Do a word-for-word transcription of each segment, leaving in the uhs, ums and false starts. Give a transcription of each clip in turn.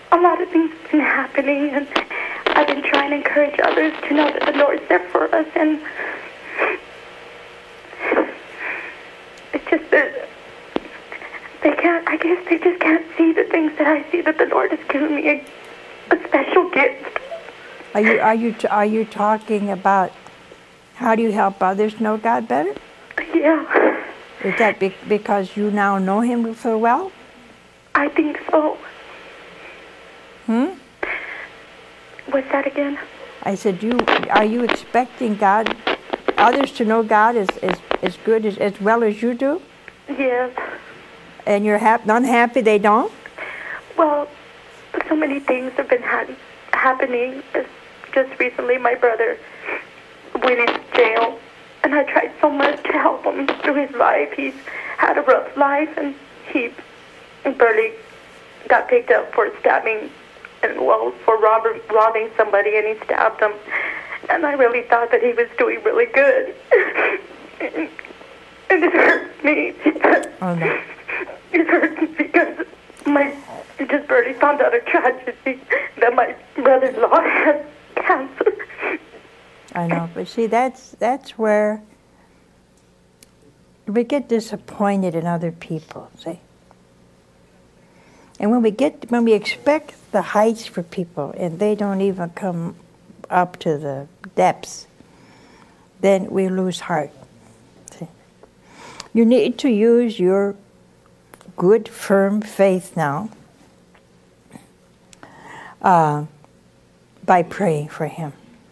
a lot of things have been happening, and I've been trying to encourage others to know that the Lord's there for us, and it's just that they can't, I guess they just can't see the things that I see, that the Lord has given me a, a special gift. Are you, are you, are you talking about how do you help others know God better? Yeah. Is that be- because you now know Him so well? I think so. Hmm? What's that again? I said, you are you expecting God, others to know God as, as, as good as, as well as you do? Yes. And you're hap- unhappy they don't? Well, so many things have been ha- happening. Just recently, my brother went into jail, and I tried so much to help him through his life. He's had a rough life, and he barely got picked up for stabbing, and well, for rob- robbing somebody, and he stabbed him. And I really thought that he was doing really good. and, and it hurt me. Oh, no. It hurt me because my, I just barely found out a tragedy that my brother-in-law has cancer. I know, but see, that's that's where we get disappointed in other people, see? And when we get, when we expect the heights for people and they don't even come up to the depths, then we lose heart. See? You need to use your good, firm faith now uh, by praying for him.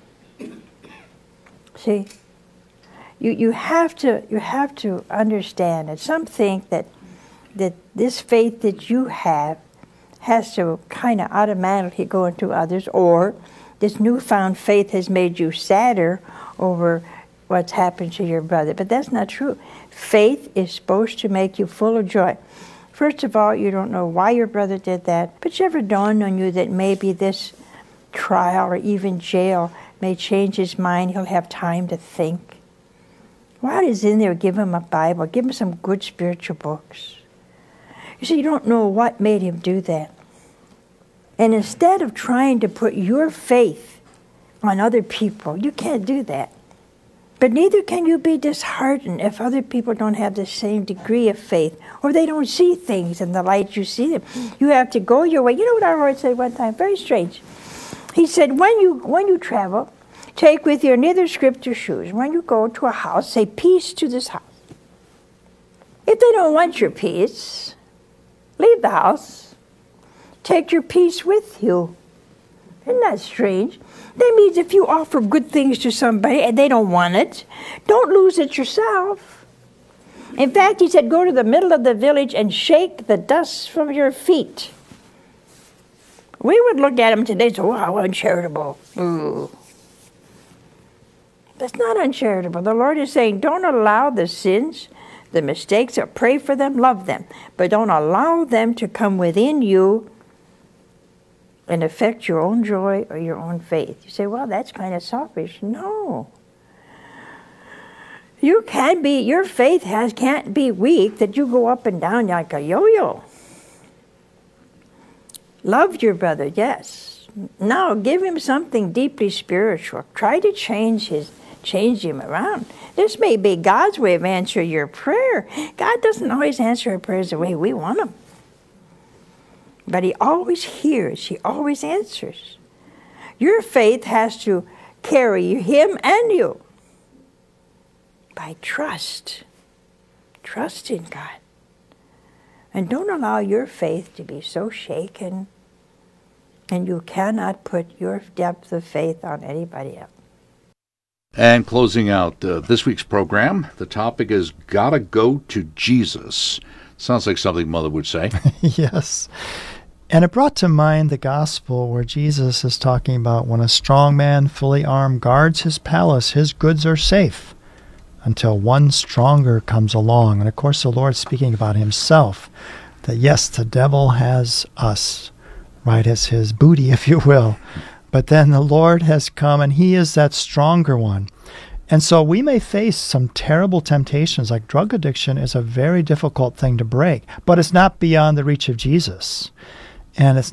See, you you have to you have to understand that some think that that this faith that you have has to kind of automatically go into others, or this newfound faith has made you sadder over what's happened to your brother. But that's not true. Faith is supposed to make you full of joy. First of all, you don't know why your brother did that, but you ever dawned on you that maybe this trial or even jail may change his mind, he'll have time to think? While he's in there, give him a Bible, give him some good spiritual books. You see, you don't know what made him do that. And instead of trying to put your faith on other people, you can't do that. But neither can you be disheartened if other people don't have the same degree of faith, or they don't see things in the light you see them. You have to go your way. You know what our Lord said one time? Very strange. He said, when you when you travel, take with you neither script or shoes. When you go to a house, say, peace to this house. If they don't want your peace, leave the house. Take your peace with you. Isn't that strange? That means if you offer good things to somebody and they don't want it, don't lose it yourself. In fact, he said, go to the middle of the village and shake the dust from your feet. We would look at him today and say, oh, how uncharitable. Ooh. That's not uncharitable. The Lord is saying, don't allow the sins, the mistakes, or pray for them, love them, but don't allow them to come within you and affect your own joy or your own faith. You say, well, that's kind of selfish. No. You can be, your faith has can't be weak that you go up and down like a yo-yo. Love your brother, yes. Now give him something deeply spiritual. Try to change his change him around. This may be God's way of answering your prayer. God doesn't always answer our prayers the way we want them. But he always hears. He always answers. Your faith has to carry him and you by trust. Trust in God. And don't allow your faith to be so shaken, and you cannot put your depth of faith on anybody else. And closing out uh, this week's program, the topic is Gotta Go to Jesus. Sounds like something Mother would say. Yes. And it brought to mind the gospel where Jesus is talking about when a strong man, fully armed, guards his palace, his goods are safe until one stronger comes along. And of course, the Lord's speaking about himself, that yes, the devil has us, right, as his booty, if you will. But then the Lord has come, and he is that stronger one. And so we may face some terrible temptations, like drug addiction is a very difficult thing to break, but it's not beyond the reach of Jesus. And it's